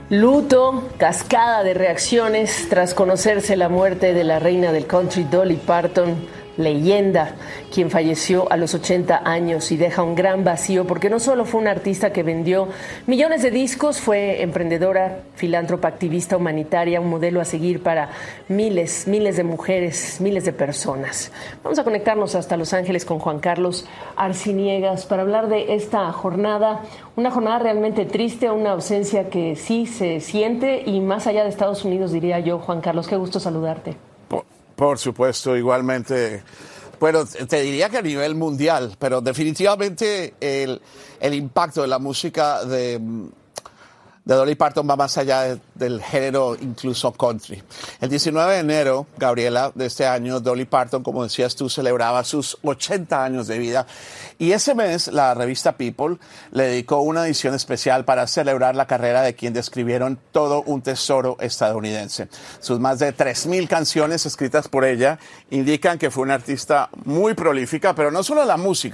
Luto, cascada de reacciones tras conocerse la muerte de la reina del country Dolly Parton, leyenda, quien falleció a los 80 años y deja un gran vacío porque no solo fue una artista que vendió millones de discos, fue emprendedora, filántropa, activista humanitaria, un modelo a seguir para miles de mujeres, miles de personas. Vamos a conectarnos hasta Los Ángeles con Juan Carlos Arciniegas para hablar de esta jornada, una jornada realmente triste, una ausencia que sí se siente y más allá de Estados Unidos, diría yo. Juan Carlos, qué gusto saludarte. Por supuesto, igualmente. Bueno, te diría que a nivel mundial, pero definitivamente el impacto de la música de Dolly Parton va más allá del género incluso country. El 19 de enero, Gabriela, de este año, Dolly Parton, como decías tú, celebraba sus 80 años de vida. Y ese mes, la revista People le dedicó una edición especial para celebrar la carrera de quien describieron todo un tesoro estadounidense. Sus más de 3,000 canciones escritas por ella indican que fue una artista muy prolífica, pero no solo la música.